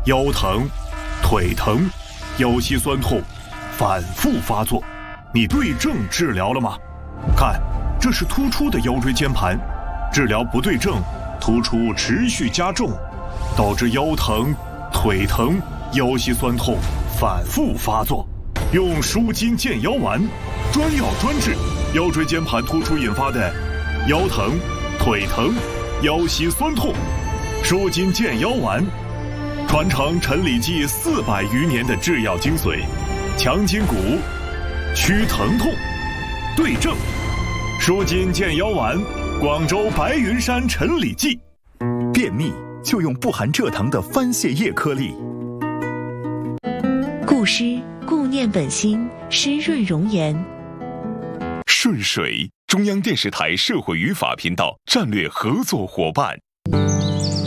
腰疼、腿疼、腰膝酸痛反复发作，你对症治疗了吗？看，这是突出的腰椎间盘，治疗不对症，突出持续加重，导致腰疼、腿疼、腰膝酸痛反复发作。用舒筋健腰丸，专药专治腰椎间盘突出引发的腰疼、腿疼、腰膝酸痛。舒筋健腰丸，传承陈李济400余年的制药精髓，强筋骨，祛疼痛，对症。舒筋健腰丸，广州白云山陈李济。 便秘就用不含蔗糖的番泻叶颗粒。 固湿固念本心，湿润容颜。 顺水，中央电视台社会语法频道战略合作伙伴。